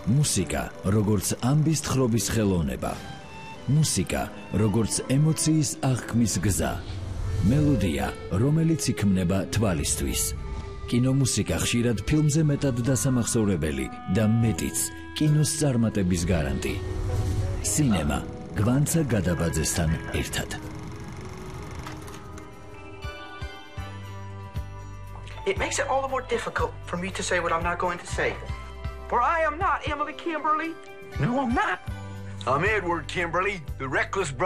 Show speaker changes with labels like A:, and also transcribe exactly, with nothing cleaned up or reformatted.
A: მუსიკა, როგორც ამბის თხრობის ხელოვნება. მუსიკა, როგორც ემოციის აღქმის გზა. მელოდია, რომელიც იქმნება თვალისთვის. კინომუსიკა ხშირად ფილმზე მეტად დასამახსოვრებელი და მეტიც კინოს წარმატების გარანტი. სინემა გვანცა გადაბაძესთან ერთად.
B: It makes it all the more difficult for me to say what I'm not going to say. For I am not Emily Kimberly. No, I'm not.
C: I'm Edward Kimberly, the reckless brother.